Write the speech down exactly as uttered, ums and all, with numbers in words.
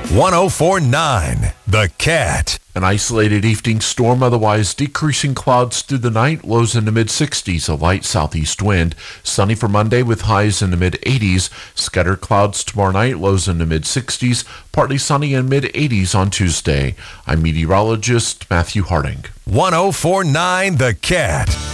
one oh four point nine The Cat. An isolated evening storm, otherwise decreasing clouds through the night, lows in the mid-sixties, a light southeast wind. Sunny for Monday with highs in the mid-eighties. Scattered clouds tomorrow night, lows in the mid-sixties. Partly sunny and mid-eighties on Tuesday. I'm meteorologist Matthew Harding. one oh four point nine The Cat.